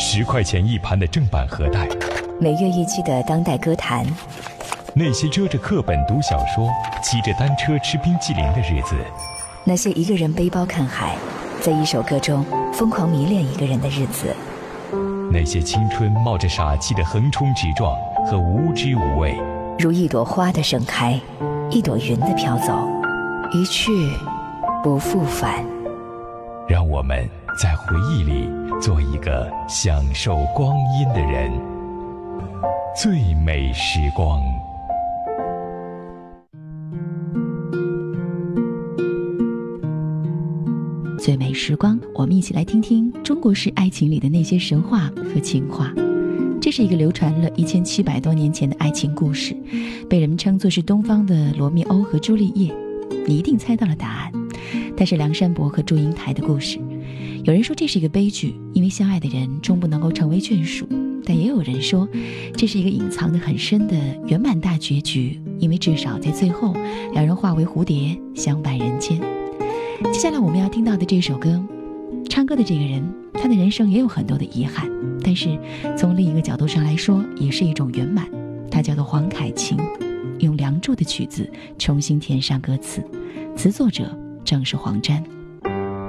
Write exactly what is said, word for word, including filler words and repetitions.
十块钱一盘的正版盒带， 每月一期的当代歌坛， 那些遮着课本读小说、骑着单车吃冰淇淋的日子， 那些一个人背包看海，在一首歌中疯狂迷恋一个人的日子， 那些青春冒着傻气的横冲直撞和无知无畏， 如一朵花的盛开，一朵云的飘走，一去不复返。 让我们在回忆里做一个享受光阴的人。最美时光。 最美时光，我们一起来听听中国式爱情里的那些神话和情话。这是一个流传了一千七百多年前的爱情故事，被人们称作是东方的罗密欧和朱丽叶。你一定猜到了答案，它是梁山伯和祝英台的故事。有人说这是一个悲剧，因为相爱的人终不能够成为眷属，但也有人说这是一个隐藏得很深的圆满大结局，因为至少在最后两人化为蝴蝶相伴人间。接下来我们要听到的这首歌，唱歌的这个人他的人生也有很多的遗憾，但是从另一个角度上来说也是一种圆满。他叫做黄凯芹，用梁祝的曲子重新填上歌词，词作者正是黄沾。